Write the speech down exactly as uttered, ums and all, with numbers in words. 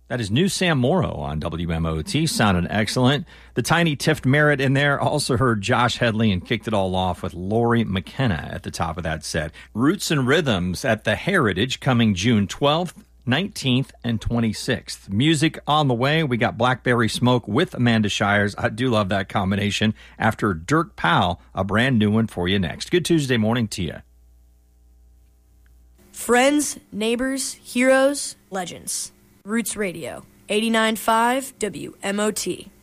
That is new Sam Morrow on W M O T. Sounded excellent. The Tiny Tift Merritt in there. Also heard Josh Headley and kicked it all off with Lori McKenna at the top of that set. Roots and Rhythms at the Heritage coming June twelfth, nineteenth, and twenty-sixth. Music on the way. We got Blackberry Smoke with Amanda Shires. I do love that combination. After Dirk Powell, a brand new one for you next. Good Tuesday morning to you. Friends, neighbors, heroes, legends. Roots Radio, eighty-nine point five W M O T.